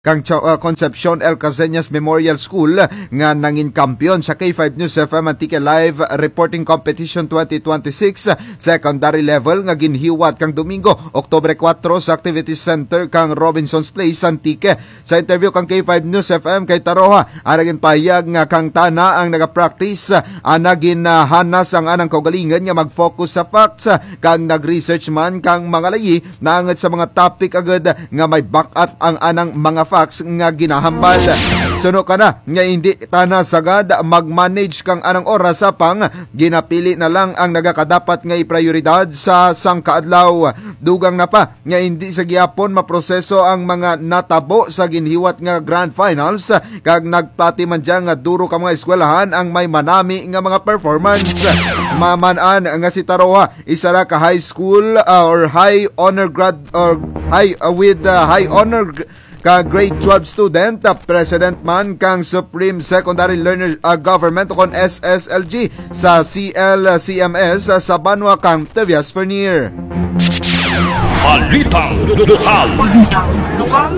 kang Concepcion El Caseñas Memorial School nga nangin kampiyon sa K5 News FM Antique Live Reporting Competition 2026 secondary level nga ginhiwat kang Domingo, Oktubre 4 sa Activity Center kang Robinson's Place, Antique. Sa interview kang K5 News FM kay Taroha, anagin pahayag nga kang tana ang nagapractice, anagin hanas ang anang kaugalingan nga mag-focus sa facts kang nag-research man kang mga layi naangat sa mga topic agad nga may back up ang anang mga facts nga ginahambal. Suno ka na nga hindi tana sagad mag-manage kang anang oras sa pang ginapili na lang ang nagakadapat nga iprioridad sa sangkaadlaw. Dugang na pa nga hindi sa gihapon maproseso ang mga natabo sa ginhiwat nga grand finals kag nagpati man dyan nga duro ka mga eskwelahan ang may manami nga mga performance. Maman-an nga si Taroha isa ra ka high school or high honor grad or high high honor ka grade 12 student, president man kang Supreme Secondary Learner Government kon SSLG sa CLCMS sa Banwa kang Tevias Fernier. Balitang lokal.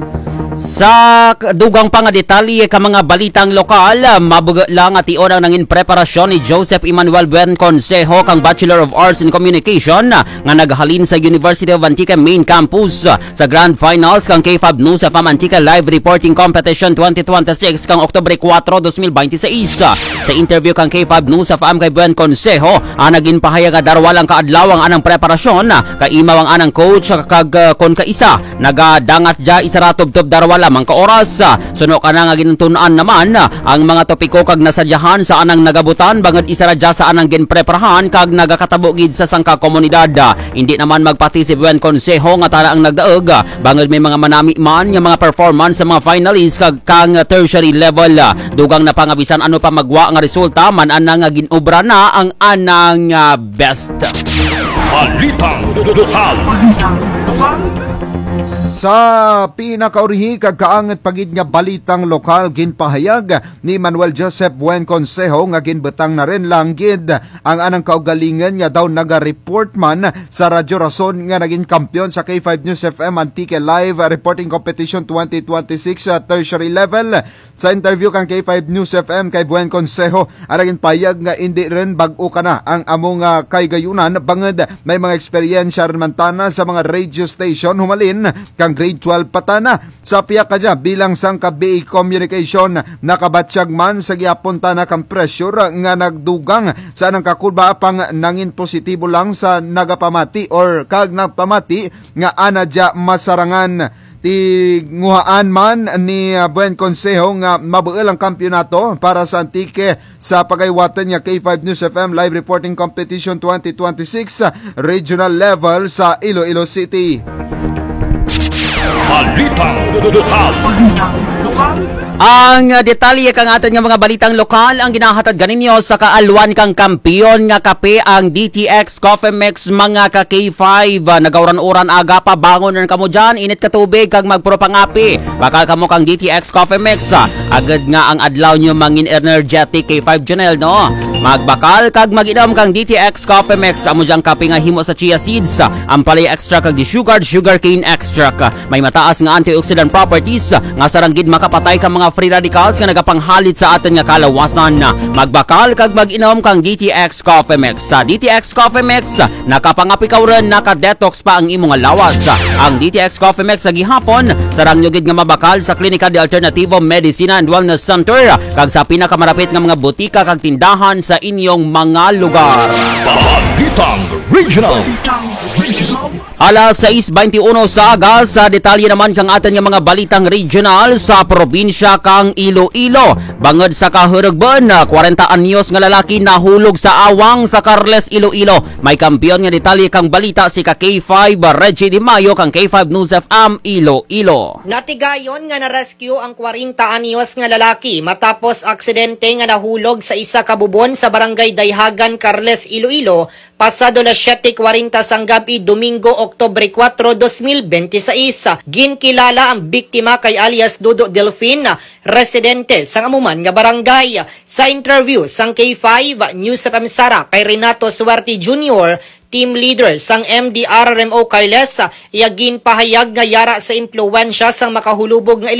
Sa dugang pa nga detalye ka mga balitang lokal, mabuga lang at iyon ang nangin preparasyon ni Joseph Emmanuel Buen Consejo kang Bachelor of Arts in Communication nga naghalin sa University of Antique Main Campus sa Grand Finals kang K5 News FM Antique Live Reporting Competition 2026 kang Oktubre 4, 2026. Sa interview kang K5 News FM kay Buen Consejo, naging pahayag nga darwalang kaadlaw ang anang preparasyon kaimaw ang anang coach kag kon kaisa nagadangat ja isaratub-tub wala mang ka oras. Suno ka na nga gintunaan naman ang mga topiko kag nasadyahan sa anang nagabutan bangad isaradya sa anang ginpreparahan kag nagakatabo gid sa sangka komunidad. Hindi naman magpati si Buen Consejo nga tala ang nagdaog bangad may mga manami man nga mga performance sa mga finalists kag kang tertiary level. Dugang na pangabisan ano pa magwa nga resulta man anang nga ginobra na ang anang best. Balitang lokal. Sa pinakaurihi kag kaanget pagid nga balitang lokal ginpahayag ni Manuel Joseph Buen Consejo nga ginbetang na rin lang gid ang anang kaugalingan nga daw naga-report man sa Radyo Rason nga naging kampiyon sa K5 News FM Antique Live Reporting Competition 2026 sa tertiary level. Sa interview kang K5 News FM kay Buen Consejo, anagin payag nga hindi rin bag-o ka na ang among kay gayunan bangad may mga eksperyensya rin mantana sa mga radio station humalin kang grade 12 patana. Sa piyak ka dyan bilang sangka BA Communication nakabatsyag man sa giapunta na kang pressure nga nagdugang sa anang kakulba pang nangin positibo lang sa nagapamati or kag nagpamati nga anadya masarangan. Tinguhaan man ni Buen Consejo nga mabuel ang kampyonato para sa Antique sa pagaywaten nga K5 News FM Live Reporting Competition 2026 regional level sa Iloilo City. Balitang lokal. Ang detalye kang aton nga mga balitang lokal ang ginahatag ganinyo sa kaalwan kang kampiyon nga kape ang DTX Coffee Mix mga ka K5. Nagauran-uran aga pa bangon na kamo dyan, init ka tubig kag magpropangapi. Bakal kamo kang DTX Coffee Mix. Agad nga ang adlaw nyo mangin energetic K5 Janelle no. Magbakal kag mag-inom kang DTX Coffee Mix. Amo diyang kape nga himo sa chia seeds. Ang palay extract kag sugar cane extract. May mataas nga antioxidant properties nga saranggid makapatay ka mga free radicals nga nagapanghalit sa aton nga kalawasan. Magbakal kag mag-inom kang DTX Coffee Mix. Sa DTX Coffee Mix, nakapangapikaw rin, naka-detox pa ang imong lawas. Ang DTX Coffee Mix sa gihapon, sarang nyugid nga mabakal sa Klinika de Alternativo Medicina and Wellness Center kag sa pinakamarapit nga mga butika kag tindahan sa inyong mga lugar. Balitang Regional. Alas 6:21 sa aga, sa detalye naman kang aton nga mga balitang regional sa probinsya kang Iloilo. Bangod sa kahurugban, 40 anyos nga lalaki nahulog sa awang sa Carles, Iloilo. May kampiyon nga detalye kang balita si ka K5 Reggie Di Mayo kang K5 News FM Iloilo. Natigayon nga na-rescue ang 40 anyos nga lalaki matapos aksidente nga nahulog sa isa ka bubon sa barangay Dayhagan, Carles, Iloilo. Pasado las 7:40 sang gabi Domingo, Oktubre 4, 2026. Ginkilala ang biktima kay alias Dudo Delfin, residente sa amuman nga barangay. Sa interview sang K5 News FM Sara kay Renato Suwerte Jr., Team leader sang MDRRMO Carles, iyagin pahayag nga yara sa impluwensya sang makahulubog nga